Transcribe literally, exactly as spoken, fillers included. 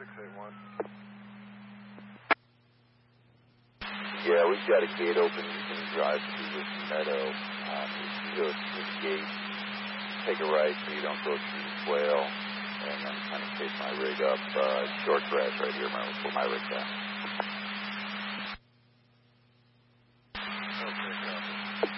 six eight one. Yeah, we've got a gate open. You can drive through this meadow. Um, you go through the gate, take a right so you don't go through the swale, and then kind of take my rig up. Uh, short grass right here, my, where my rig's at.